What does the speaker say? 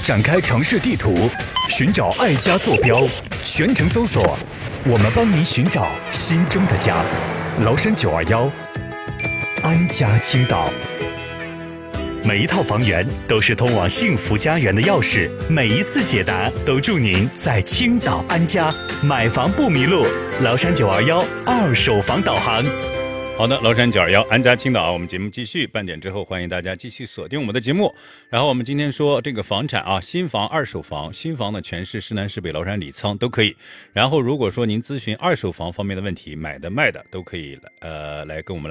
展开城市地图，寻找爱家坐标，全程搜索，我们帮您寻找心中的家。崂山921，安家青岛。每一套房源都是通往幸福家园的钥匙，每一次解答都祝您在青岛安家，买房不迷路。崂山921二手房导航。 好的，崂山921安家青岛，我们节目继续，半点之后欢迎大家继续锁定我们的节目。然后我们今天说这个房产啊，新房、二手房，新房的全市、市南、市北、崂山、李沧都可以。然后如果说您咨询二手房方面的问题，买的卖的都可以，来跟我们来